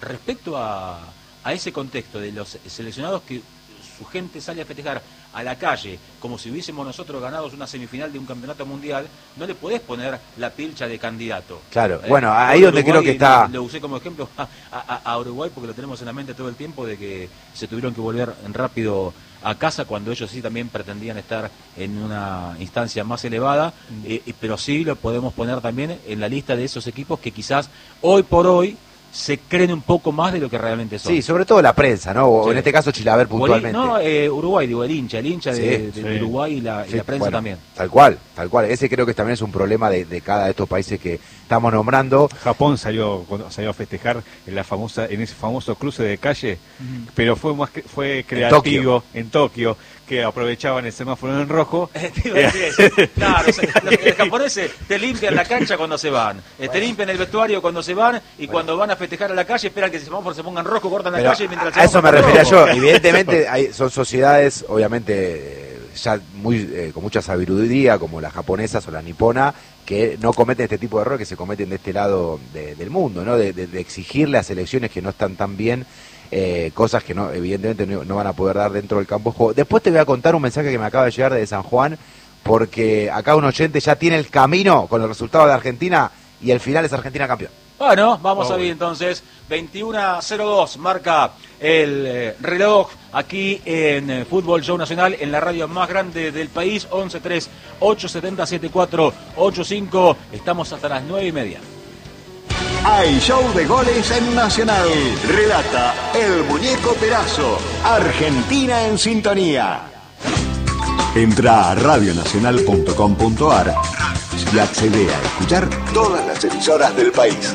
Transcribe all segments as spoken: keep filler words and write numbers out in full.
respecto a, a ese contexto de los seleccionados que su gente sale a festejar a la calle como si hubiésemos nosotros ganado una semifinal de un campeonato mundial, no le podés poner la pilcha de candidato. Claro, ¿eh? bueno, ahí donde Uruguay, creo que está... Lo, lo usé como ejemplo a, a, a Uruguay porque lo tenemos en la mente todo el tiempo de que se tuvieron que volver rápido a casa cuando ellos sí también pretendían estar en una instancia más elevada, eh, pero sí lo podemos poner también en la lista de esos equipos que quizás hoy por hoy se creen un poco más de lo que realmente son. Sí, sobre todo la prensa, ¿no? O sí. en este caso Chilaver puntualmente. No, eh, Uruguay, digo, el hincha, el hincha sí, de, de, sí. de Uruguay y la, sí, y la prensa bueno, también. Tal cual, tal cual. Ese creo que también es un problema de, de cada de estos países que estamos nombrando. Japón salió salió a festejar en la famosa en ese famoso cruce de calle, uh-huh. pero fue más que, fue creativo en Tokio, que aprovechaban el semáforo en rojo. Claro, los, los japoneses te limpian la cancha cuando se van, bueno. te limpian el vestuario cuando se van y bueno. cuando van a festejar a la calle esperan que el semáforo se ponga en rojo, cortan pero la calle mientras el a eso me refería rojo. yo. Evidentemente hay, son sociedades, obviamente, ya muy eh, con mucha sabiduría, como las japonesas o la nipona, que no cometen este tipo de errores que se cometen de este lado de, del mundo, ¿no? De, de, de exigirle a selecciones que no están tan bien eh, cosas que no evidentemente no, no van a poder dar dentro del campo de juego. Después te voy a contar un mensaje que me acaba de llegar desde San Juan, porque acá un oyente ya tiene el camino con el resultado de Argentina y el final es Argentina campeón. Bueno, vamos oh, a ver entonces, veintiuno cero dos marca el eh, reloj aquí en eh, Fútbol Show Nacional, en la radio más grande del país, once tres ocho siete cero siete cuatro ocho cinco, estamos hasta las nueve y media. Hay show de goles en Nacional, relata el Muñeco Perazo, Argentina en sintonía. Entra a radio nacional punto com punto a r y accede a escuchar todas las emisoras del país.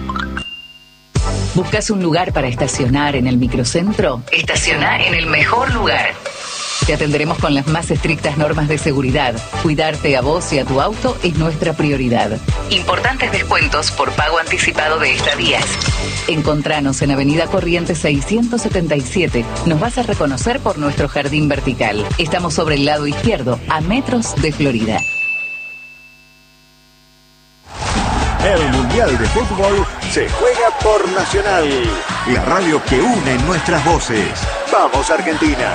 ¿Buscas un lugar para estacionar en el microcentro? Estaciona en el mejor lugar. Te atenderemos con las más estrictas normas de seguridad. Cuidarte a vos y a tu auto es nuestra prioridad. Importantes descuentos por pago anticipado de estadías. Encontranos en Avenida Corrientes seiscientos setenta y siete. Nos vas a reconocer por nuestro jardín vertical. Estamos sobre el lado izquierdo, a metros de Florida. El Mundial de Fútbol se juega por Nacional, la radio que une nuestras voces. ¡Vamos, Argentina!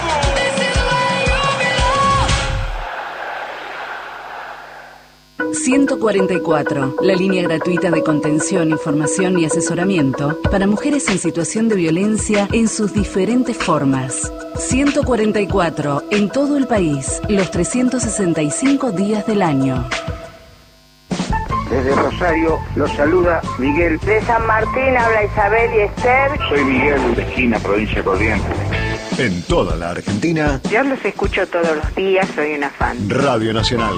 ciento cuarenta y cuatro, la línea gratuita de contención, información y asesoramiento para mujeres en situación de violencia en sus diferentes formas. ciento cuarenta y cuatro, en todo el país, los trescientos sesenta y cinco días del año. Desde Rosario los saluda Miguel. De San Martín habla Isabel y Esther. Soy Miguel de Esquina, provincia Corrientes. En toda la Argentina. Yo los escucho todos los días, soy una fan. Radio Nacional.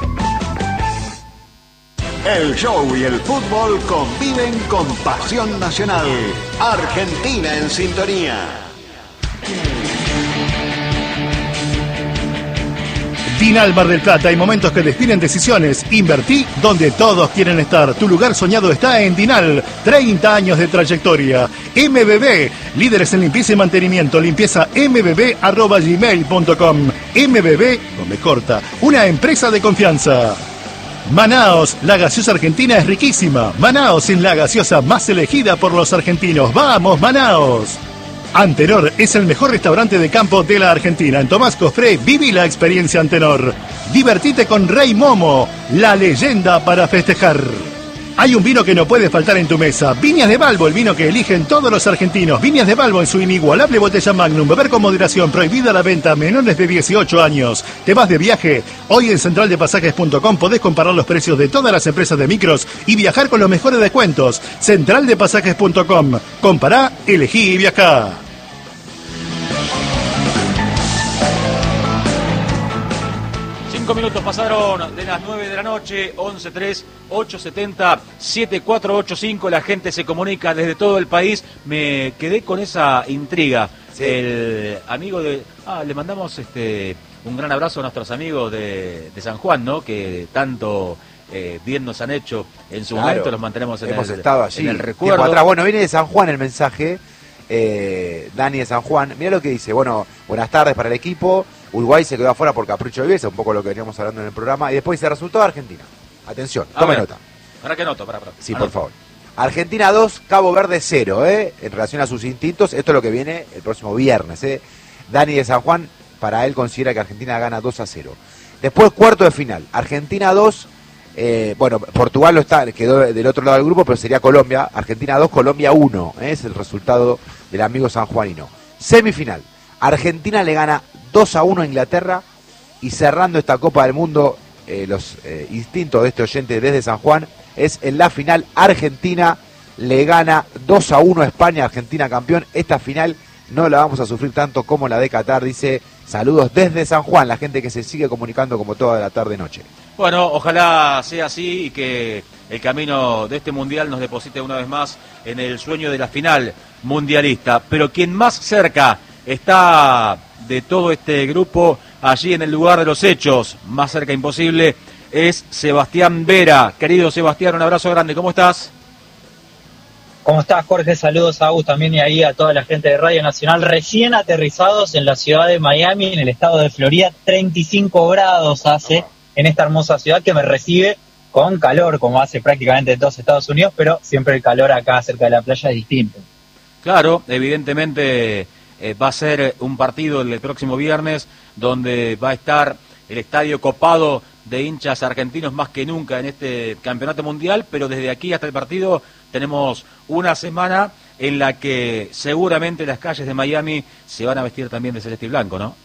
El show y el fútbol conviven con pasión nacional. Argentina en sintonía. Dinal Mar del Plata, hay momentos que definen decisiones. Invertí donde todos quieren estar. Tu lugar soñado está en Dinal. treinta años de trayectoria. M B B, líderes en limpieza y mantenimiento. Limpieza m b b arroba gmail punto com. M B B, donde corta. Una empresa de confianza. Manaos, la gaseosa argentina es riquísima. Manaos es la gaseosa más elegida por los argentinos. ¡Vamos, Manaos! Antenor es el mejor restaurante de campo de la Argentina. En Tomás Cofré, viví la experiencia Antenor. Divertite con Rey Momo, la leyenda para festejar. Hay un vino que no puede faltar en tu mesa. Viñas de Balbo, el vino que eligen todos los argentinos. Viñas de Balbo en su inigualable botella Magnum. Beber con moderación, prohibida la venta a menores de dieciocho años. ¿Te vas de viaje? Hoy en central de pasajes punto com podés comparar los precios de todas las empresas de micros y viajar con los mejores descuentos. central de pasajes punto com. Compará, elegí y viajá. Cinco minutos pasaron de las nueve de la noche, once tres ocho siete cero siete cuatro ocho cinco. La gente se comunica desde todo el país. Me quedé con esa intriga. Sí. El amigo de... Ah, le mandamos este un gran abrazo a nuestros amigos de, de San Juan, ¿no? Que tanto eh, bien nos han hecho en su claro, momento. Los mantenemos en, hemos el, estado allí, en el recuerdo. Atrás. Bueno, viene de San Juan el mensaje. Eh, Dani de San Juan. Mira lo que dice. Bueno, buenas tardes para el equipo. Uruguay se quedó afuera por capricho de Bielsa, un poco lo que veníamos hablando en el programa, y después se resultó Argentina. Atención, tome nota. ¿Para qué noto? Para, para. Sí, anoto. por favor. Argentina dos, Cabo Verde cero, ¿eh? En relación a sus instintos. Esto es lo que viene el próximo viernes, ¿eh? Dani de San Juan, para él considera que Argentina gana dos a cero. Después, cuarto de final. Argentina dos, eh, bueno, Portugal lo está, quedó del otro lado del grupo, pero sería Colombia. Argentina dos, Colombia uno, ¿eh? Es el resultado del amigo sanjuanino. Semifinal. Argentina le gana dos a uno a Inglaterra. Y cerrando esta Copa del Mundo, eh, los eh, instintos de este oyente desde San Juan, es en la final Argentina le gana dos a uno a España, Argentina campeón. Esta final no la vamos a sufrir tanto como la de Qatar, dice. Saludos desde San Juan, la gente que se sigue comunicando como toda la tarde-noche. Bueno, ojalá sea así y que el camino de este mundial nos deposite una vez más en el sueño de la final mundialista. Pero quien más cerca está de todo este grupo, allí en el lugar de los hechos, más cerca imposible, es Sebastián Vera. Querido Sebastián, un abrazo grande, ¿cómo estás? ¿Cómo estás, Jorge? Saludos a vos también y ahí a toda la gente de Radio Nacional. Recién aterrizados en la ciudad de Miami, en el estado de Florida, treinta y cinco grados hace en esta hermosa ciudad que me recibe con calor, como hace prácticamente en todos Estados Unidos, pero siempre el calor acá cerca de la playa es distinto. Claro, evidentemente eh, va a ser un partido el próximo viernes donde va a estar el estadio copado de hinchas argentinos más que nunca en este campeonato mundial, pero desde aquí hasta el partido tenemos una semana en la que seguramente las calles de Miami se van a vestir también de celeste y blanco, ¿no?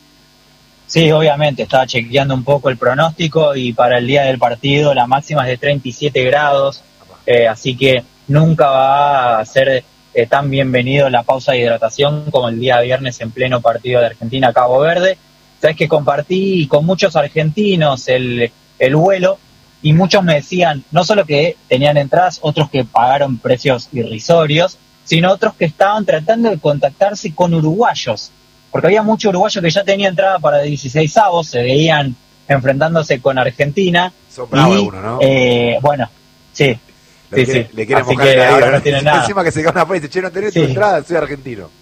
Sí, obviamente, estaba chequeando un poco el pronóstico y para el día del partido la máxima es de treinta y siete grados, eh, así que nunca va a ser eh, tan bienvenido la pausa de hidratación como el día viernes en pleno partido de Argentina-Cabo Verde. Sabes que compartí con muchos argentinos el, el vuelo y muchos me decían, no solo que tenían entradas, otros que pagaron precios irrisorios, sino otros que estaban tratando de contactarse con uruguayos, porque había mucho uruguayo que ya tenía entrada para dieciseisavos, se veían enfrentándose con Argentina. Son bravos y, algunos, ¿no? Eh, bueno, sí. Le, sí, quiere, sí. le quieren Así mojar que la ahora vida, no tienen nada. Encima que se cae una país y dice, che, no tenés Sí. tu entrada, soy argentino.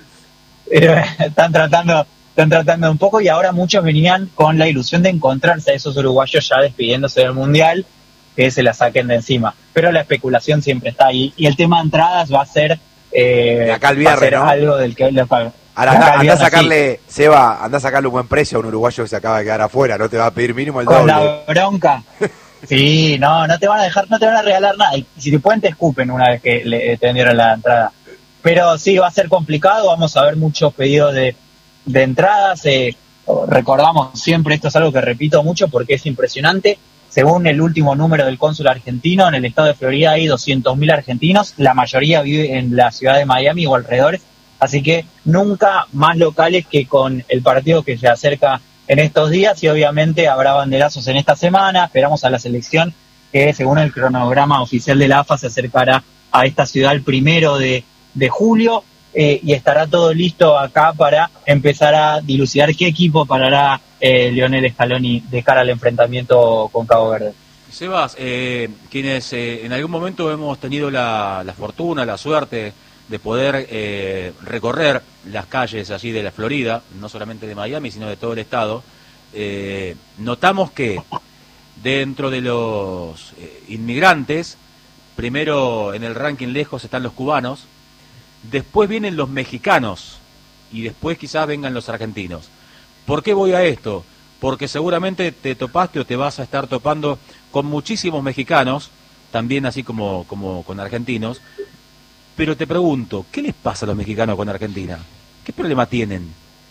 están tratando están tratando un poco y ahora muchos venían con la ilusión de encontrarse a esos uruguayos ya despidiéndose del mundial, que se la saquen de encima, pero la especulación siempre está ahí y el tema de entradas va a ser, eh, acá el va a viernes, ser ¿no? algo del que le pagan. Ahora anda, anda a sacarle, sí. Seba, anda a sacarle un buen precio a un uruguayo que se acaba de quedar afuera, no te va a pedir mínimo el con doble. La bronca. Sí, no, no te van a dejar, no te van a regalar nada. Y si te pueden te escupen una vez que le te vendieron la entrada. Pero sí, va a ser complicado, vamos a ver muchos pedidos de, de entradas. Eh, recordamos siempre, esto es algo que repito mucho porque es impresionante. Según el último número del cónsul argentino, en el estado de Florida hay doscientos mil argentinos, la mayoría vive en la ciudad de Miami o alrededores, así que nunca más locales que con el partido que se acerca en estos días y obviamente habrá banderazos en esta semana. Esperamos a la selección que según el cronograma oficial de la A F A se acercará a esta ciudad el primero de, de julio eh, y estará todo listo acá para empezar a dilucidar qué equipo parará eh, Lionel Scaloni de cara al enfrentamiento con Cabo Verde. Sebas, eh, quienes eh, en algún momento hemos tenido la, la fortuna, la suerte de poder eh, recorrer las calles allí de la Florida, no solamente de Miami, sino de todo el estado, eh, notamos que dentro de los eh, inmigrantes, primero en el ranking lejos están los cubanos, después vienen los mexicanos y después quizás vengan los argentinos. ¿Por qué voy a esto? Porque seguramente te topaste o te vas a estar topando con muchísimos mexicanos, también así como, como con argentinos. Pero te pregunto, ¿qué les pasa a los mexicanos con Argentina? ¿Qué problema tienen?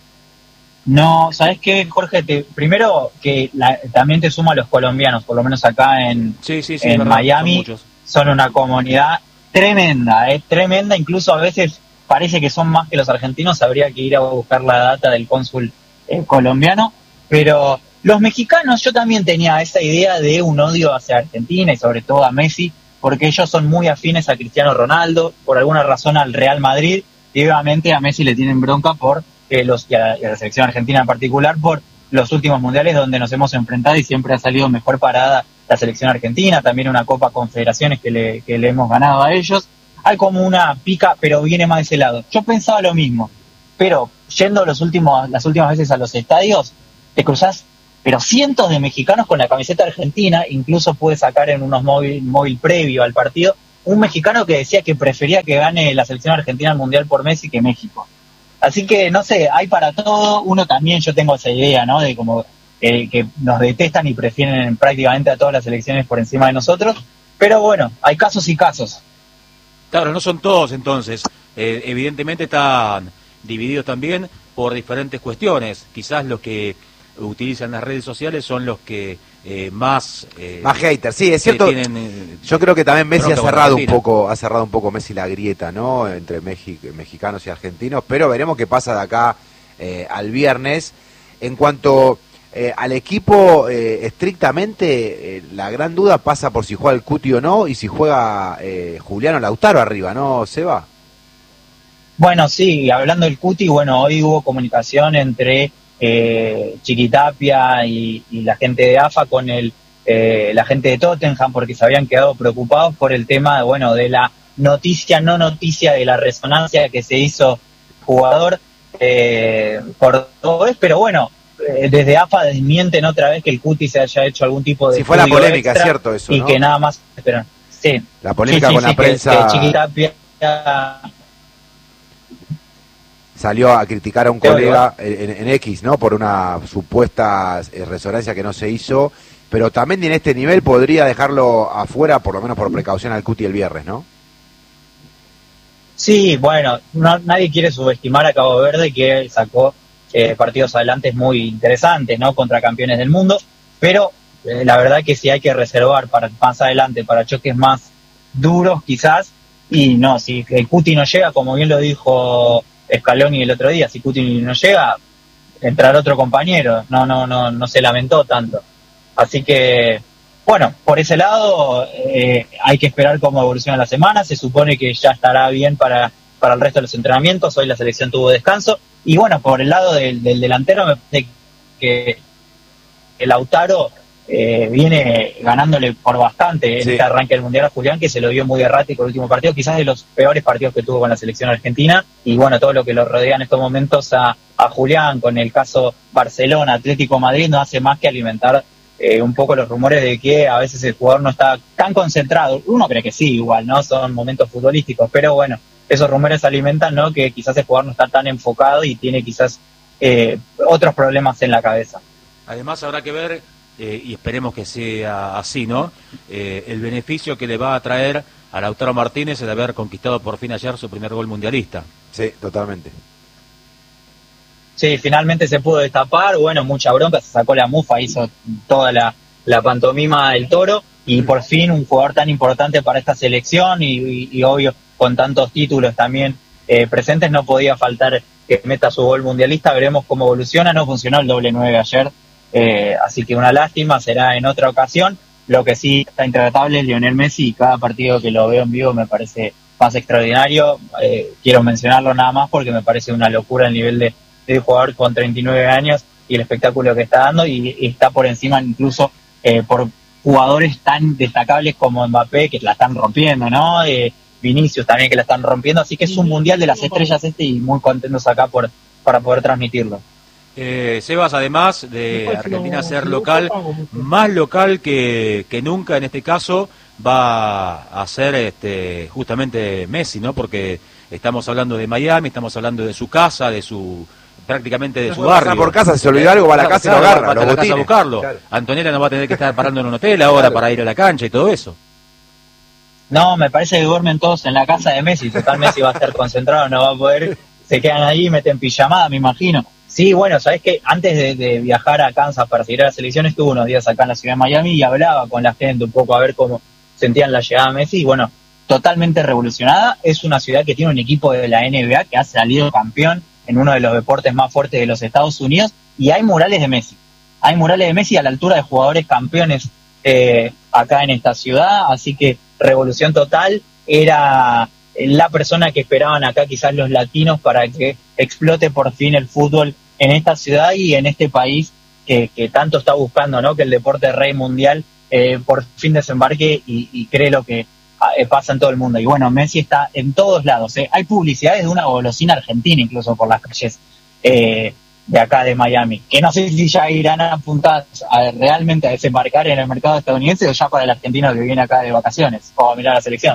No, ¿sabes qué, Jorge? Te, primero que la, también te sumo a los colombianos, por lo menos acá en, sí, sí, sí, en verdad, Miami, son, son una comunidad tremenda, es eh, tremenda, incluso a veces parece que son más que los argentinos, habría que ir a buscar la data del cónsul eh, colombiano, pero los mexicanos, yo también tenía esa idea de un odio hacia Argentina y sobre todo a Messi, porque ellos son muy afines a Cristiano Ronaldo, por alguna razón al Real Madrid, y obviamente a Messi le tienen bronca por eh, los y a, la, y a la selección argentina en particular, por los últimos mundiales donde nos hemos enfrentado y siempre ha salido mejor parada la selección argentina, también una Copa Confederaciones que le, que le hemos ganado a ellos. Hay como una pica, pero viene más de ese lado. Yo pensaba lo mismo, pero yendo los últimos, las últimas veces a los estadios, te cruzás pero cientos de mexicanos con la camiseta argentina, incluso pude sacar en unos móvil, móvil previo al partido, un mexicano que decía que prefería que gane la selección argentina al Mundial por Messi que México. Así que, no sé, hay para todo. Uno también, yo tengo esa idea, ¿no? De como eh, que nos detestan y prefieren prácticamente a todas las selecciones por encima de nosotros. Pero bueno, hay casos y casos. Claro, no son todos entonces. Eh, evidentemente están divididos también por diferentes cuestiones. Quizás los que utilizan las redes sociales son los que eh, más eh, más haters, sí, es cierto. Tienen, eh, yo creo que también Messi ha cerrado un poco, ha cerrado un poco Messi la grieta, ¿no? Entre México, mexicanos y argentinos, pero veremos qué pasa de acá eh, al viernes. En cuanto eh, al equipo, eh, estrictamente, eh, la gran duda pasa por si juega el Cuti o no, y si juega eh, Julián o Lautaro arriba, ¿no, Seba? Bueno, sí, hablando del Cuti, bueno, hoy hubo comunicación entre Eh, Chiquitapia y, y la gente de A F A con el eh, la gente de Tottenham, porque se habían quedado preocupados por el tema, bueno, de la noticia, no noticia, de la resonancia que se hizo jugador eh, por todo eso, pero bueno, eh, desde A F A desmienten otra vez que el Cuti se haya hecho algún tipo de... Si fue la polémica, es cierto eso, y ¿no? que nada más... Pero, sí. La polémica sí, sí, con sí, la que, prensa... Que Chiquitapia... salió a criticar a un colega en, en X, ¿no? Por una supuesta resonancia que no se hizo, pero también en este nivel podría dejarlo afuera, por lo menos por precaución, al Cuti el viernes, ¿no? Sí, bueno, no, nadie quiere subestimar a Cabo Verde, que sacó eh, partidos adelante muy interesantes, ¿no? Contra campeones del mundo, pero eh, la verdad que sí hay que reservar para más adelante, para choques más duros quizás, y no, si el Cuti no llega, como bien lo dijo Scaloni el otro día, si Cuti no llega, entrará otro compañero, no, no, no, no se lamentó tanto. Así que, bueno, por ese lado eh, hay que esperar cómo evoluciona la semana. Se supone que ya estará bien para, para el resto de los entrenamientos. Hoy la selección tuvo descanso. Y bueno, por el lado del, del delantero, me parece que el Lautaro eh, viene ganándole por bastante en sí. Este arranque del Mundial a Julián, que se lo vio muy errático el último partido, quizás de los peores partidos que tuvo con la selección argentina, y bueno, todo lo que lo rodea en estos momentos a, a Julián, con el caso Barcelona, Atlético Madrid, no hace más que alimentar eh, un poco los rumores de que a veces el jugador no está tan concentrado. Uno cree que sí, igual, ¿no? Son momentos futbolísticos, pero bueno, esos rumores alimentan, ¿no? Que quizás el jugador no está tan enfocado y tiene quizás eh, otros problemas en la cabeza. Además habrá que ver, eh, y esperemos que sea así, ¿no? Eh, el beneficio que le va a traer a Lautaro Martínez el haber conquistado por fin ayer su primer gol mundialista. Sí, totalmente. Sí, finalmente se pudo destapar, bueno, mucha bronca, se sacó la mufa, hizo toda la, la pantomima del Toro, y por fin un jugador tan importante para esta selección, y, y, y obvio, con tantos títulos también eh, presentes, no podía faltar que meta su gol mundialista. Veremos cómo evoluciona. No funcionó el doble nueve ayer, eh, así que una lástima, será en otra ocasión. Lo que sí está intratable es Lionel Messi, y cada partido que lo veo en vivo me parece más extraordinario. Eh, quiero mencionarlo nada más porque me parece una locura el nivel de, de jugador con treinta y nueve años y el espectáculo que está dando, y, y está por encima incluso eh, por jugadores tan destacables como Mbappé, que la están rompiendo, ¿no? Eh, Vinicius también, que la están rompiendo, así que es un mundial de las estrellas este, y muy contentos acá por para poder transmitirlo. Eh, Sebas, además de Argentina ser local, más local que, que nunca en este caso va a ser este, justamente Messi, ¿no? Porque estamos hablando de Miami, estamos hablando de su casa, de su prácticamente de su barrio. Por casa, si se olvidó algo, va a la casa y lo agarra, va a la casa a buscarlo. Claro. Antonella no va a tener que estar parando en un hotel ahora claro. para ir a la cancha y todo eso. No, me parece que duermen todos en la casa de Messi. Total, Messi va a estar concentrado, no va a poder. Se quedan ahí, meten pijamada, me imagino. Sí, bueno, sabés que antes de, de viajar a Kansas para seguir a la selección, estuve unos días acá en la ciudad de Miami y hablaba con la gente un poco a ver cómo sentían la llegada de Messi. Y bueno, totalmente revolucionada. Es una ciudad que tiene un equipo de la N B A que ha salido campeón en uno de los deportes más fuertes de los Estados Unidos, y hay murales de Messi. Hay murales de Messi a la altura de jugadores campeones eh, acá en esta ciudad, así que revolución total. Era la persona que esperaban acá quizás los latinos para que explote por fin el fútbol en esta ciudad y en este país que, que tanto está buscando, ¿no? Que el deporte rey mundial eh, por fin desembarque y, y cree lo que eh, pasa en todo el mundo. Y bueno, Messi está en todos lados. ¿eh? Hay publicidades de una golosina argentina incluso por las calles eh, de acá de Miami, que no sé si ya irán apuntadas a, realmente a desembarcar en el mercado estadounidense o ya para el argentino que viene acá de vacaciones o a mirar la selección.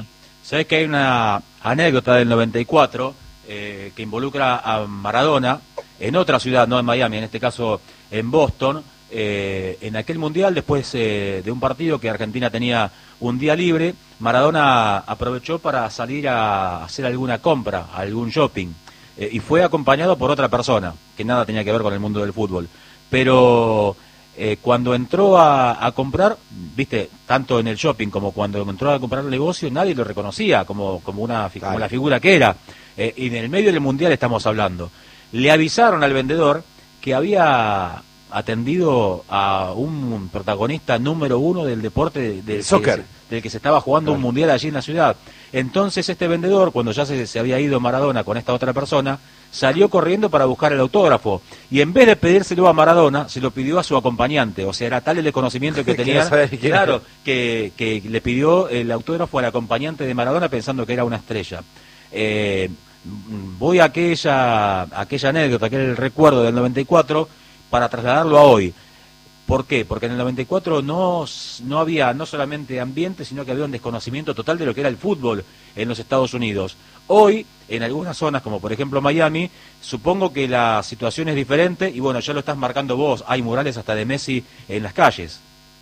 Sabés que hay una anécdota del noventa y cuatro eh, que involucra a Maradona en otra ciudad, no en Miami, en este caso en Boston, eh, en aquel mundial, después eh, de un partido que Argentina tenía un día libre, Maradona aprovechó para salir a hacer alguna compra, algún shopping, eh, y fue acompañado por otra persona, que nada tenía que ver con el mundo del fútbol. Pero eh, cuando entró a, a comprar, viste, tanto en el shopping como cuando entró a comprar el negocio, nadie lo reconocía como, como, una, como la figura que era. Eh, y en el medio del mundial estamos hablando. Le avisaron al vendedor que había atendido a un protagonista número uno del deporte del, del, soccer. Que, del que se estaba jugando claro. un mundial allí en la ciudad. Entonces este vendedor, cuando ya se, se había ido Maradona con esta otra persona, salió corriendo para buscar el autógrafo y en vez de pedírselo a Maradona, se lo pidió a su acompañante. O sea, era tal el desconocimiento que tenía, claro, que, que le pidió el autógrafo al acompañante de Maradona pensando que era una estrella. Eh, voy a aquella, aquella anécdota, aquel recuerdo del noventa y cuatro, para trasladarlo a hoy. ¿Por qué? Porque en el noventa y cuatro no, no había no solamente ambiente, sino que había un desconocimiento total de lo que era el fútbol en los Estados Unidos. Hoy, en algunas zonas, como por ejemplo Miami, supongo que la situación es diferente, y bueno, ya lo estás marcando vos, hay murales hasta de Messi en las calles.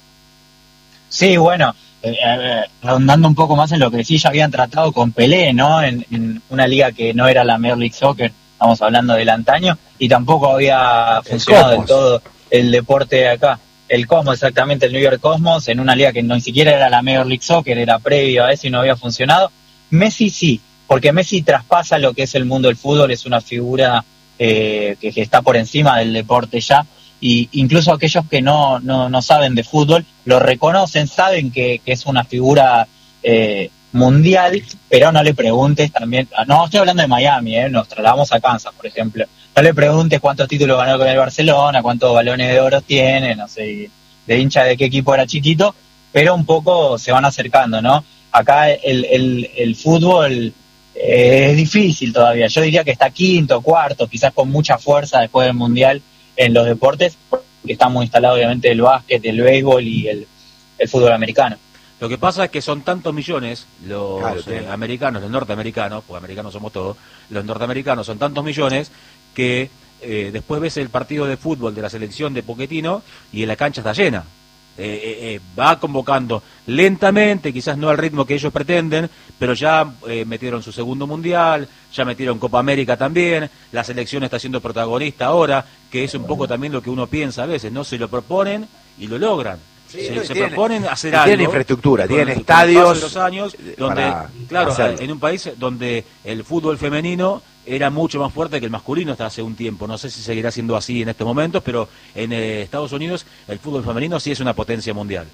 Sí, bueno, eh, eh, ahondando un poco más en lo que sí ya habían tratado con Pelé, ¿no? En, en una liga que no era la Major League Soccer, estamos hablando del antaño, y tampoco había funcionado del todo el deporte acá. El Cosmos, exactamente, el New York Cosmos, en una liga que no ni siquiera era la Major League Soccer, era previo a eso y no había funcionado. Messi sí, porque Messi traspasa lo que es el mundo del fútbol, es una figura eh, que, que está por encima del deporte ya, y incluso aquellos que no, no, no saben de fútbol lo reconocen, saben que, que es una figura eh, mundial, pero no le preguntes también, no estoy hablando de Miami, eh, nos trasladamos a Kansas, por ejemplo, no le preguntes cuántos títulos ganó con el Barcelona, cuántos balones de oro tiene, no sé, de hincha de qué equipo era chiquito, pero un poco se van acercando, ¿no? Acá el, el, el fútbol eh, es difícil todavía, yo diría que está quinto, cuarto, quizás con mucha fuerza después del Mundial en los deportes, porque está muy instalado obviamente el básquet, el béisbol y el, el fútbol americano. Lo que pasa es que son tantos millones los claro, eh, americanos, los norteamericanos, porque americanos somos todos, los norteamericanos son tantos millones que eh, después ves el partido de fútbol de la selección de Pochettino y la cancha está llena. Eh, eh, eh, va convocando lentamente, quizás no al ritmo que ellos pretenden, pero ya eh, metieron su segundo mundial, ya metieron Copa América también, la selección está siendo protagonista ahora, que es un poco también lo que uno piensa a veces, ¿no? Se lo proponen y lo logran. Sí, se, no, se tienen, proponen hacer tienen algo. Tienen infraestructura, con, tienen con estadios. El paso de los años, donde, claro, hacerlo. En un país donde el fútbol femenino era mucho más fuerte que el masculino hasta hace un tiempo. No sé si seguirá siendo así en estos momentos, pero en eh, Estados Unidos el fútbol femenino sí es una potencia mundial.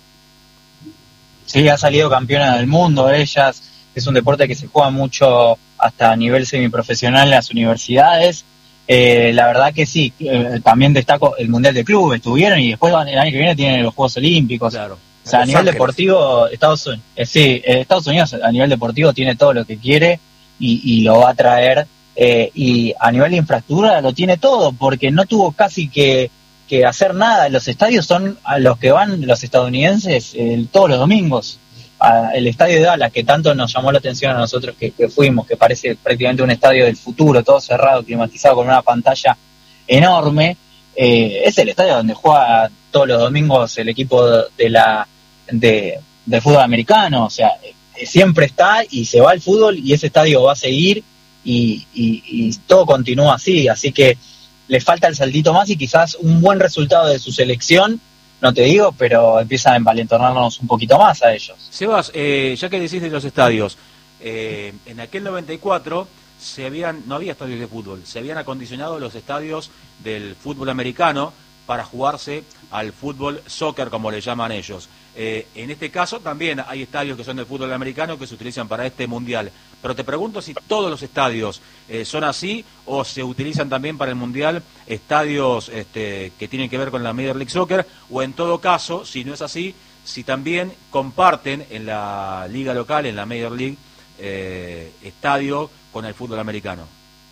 Sí, ha salido campeona del mundo ellas. Es un deporte que se juega mucho hasta a nivel semiprofesional en las universidades. Eh, la verdad que sí, eh, también destaco el Mundial de Clubes, estuvieron y después el año que viene tienen los Juegos Olímpicos. Claro. O sea, a nivel deportivo, Estados Unidos, eh, sí, eh, Estados Unidos a nivel deportivo tiene todo lo que quiere y, y lo va a traer. Eh, y a nivel de infraestructura lo tiene todo, porque no tuvo casi que, que hacer nada. Los estadios son a los que van los estadounidenses eh, todos los domingos. A, el estadio de Dallas, que tanto nos llamó la atención a nosotros que, que fuimos, que parece prácticamente un estadio del futuro, todo cerrado, climatizado, con una pantalla enorme, eh, es el estadio donde juega todos los domingos el equipo de la de, de fútbol americano. O sea, eh, siempre está y se va al fútbol y ese estadio va a seguir. Y, y, y todo continúa así, así que le falta el saltito más y quizás un buen resultado de su selección, no te digo, pero empieza a envalentonarnos un poquito más a ellos. Sebas, eh, ya que decís de los estadios, eh, en aquel noventa y cuatro se habían, no había estadios de fútbol, se habían acondicionado los estadios del fútbol americano para jugarse al fútbol soccer, como le llaman ellos. Eh, en este caso también hay estadios que son del fútbol americano que se utilizan para este mundial, pero te pregunto si todos los estadios eh, son así o se utilizan también para el mundial estadios este, que tienen que ver con la Major League Soccer, o en todo caso, si no es así, si también comparten en la liga local, en la Major League, eh, estadio con el fútbol americano.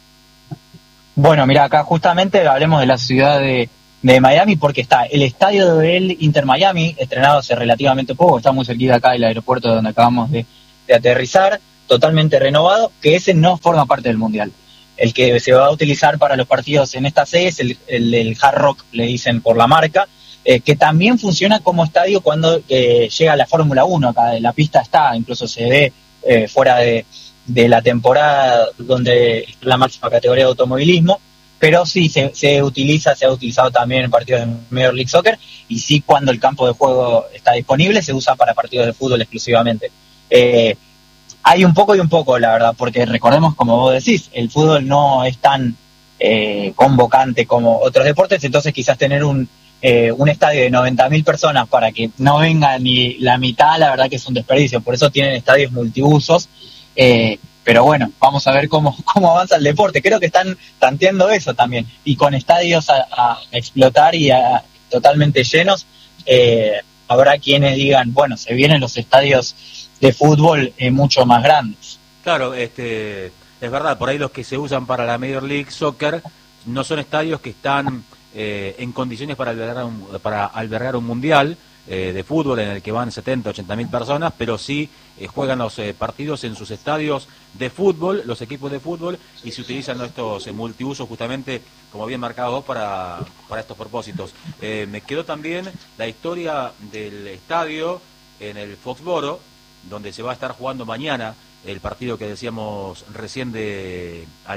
Bueno, mira, acá justamente hablemos de la ciudad de de Miami, porque está el estadio del Inter Miami, estrenado hace relativamente poco, está muy cerquita acá del aeropuerto donde acabamos de, de aterrizar. totalmente renovado, que ese no forma parte del Mundial. El que se va a utilizar para los partidos en esta sede es el, el, el Hard Rock, le dicen por la marca, eh, que también funciona como estadio cuando eh, llega la Fórmula uno. Acá la pista está, incluso se ve eh, fuera de, de la temporada donde es la máxima categoría de automovilismo, pero sí se, se utiliza, se ha utilizado también en partidos de Major League Soccer, y sí cuando el campo de juego está disponible se usa para partidos de fútbol exclusivamente. Eh, hay un poco y un poco, la verdad, porque recordemos, como vos decís, el fútbol no es tan eh, convocante como otros deportes, entonces quizás tener un eh, un estadio de noventa mil personas para que no venga ni la mitad, la verdad que es un desperdicio. Por eso tienen estadios multiusos, eh, pero bueno, vamos a ver cómo, cómo avanza el deporte. Creo que están tanteando eso también, y con estadios a, a explotar y a, totalmente llenos, eh, habrá quienes digan, bueno, se vienen los estadios de fútbol eh, mucho más grandes. Claro, este, es verdad, por ahí los que se usan para la Major League Soccer no son estadios que están eh, en condiciones para albergar un, para albergar un mundial eh, de fútbol en el que van setenta, ochenta mil personas, pero sí eh, juegan los eh, partidos en sus estadios de fútbol, los equipos de fútbol, y se utilizan estos eh, multiusos justamente, como bien marcado vos, para, para estos propósitos. Eh, me quedó también la historia del estadio en el Foxboro, donde se va a estar jugando mañana el partido que decíamos recién de